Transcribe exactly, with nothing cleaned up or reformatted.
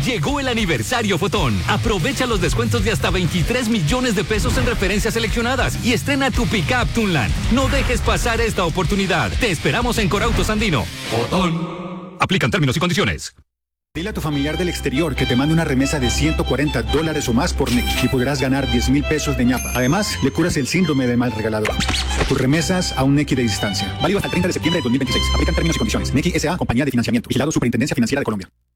Llegó el aniversario Fotón. Aprovecha los descuentos de hasta veintitrés millones de pesos en referencias seleccionadas y estrena tu pickup Tunland. No dejes pasar esta oportunidad. Te esperamos en Corautos Andino. Fotón. Aplican términos y condiciones. Dile a tu familiar del exterior que te mande una remesa de ciento cuarenta dólares o más por Nequi y podrás ganar diez mil pesos de ñapa. Además, le curas el síndrome del mal regalador. Tus remesas a un Nequi de distancia. Válido hasta el treinta de septiembre de dos mil veintiséis. Aplican términos y condiciones. Nequi S A, compañía de financiamiento. Vigilado Superintendencia Financiera de Colombia.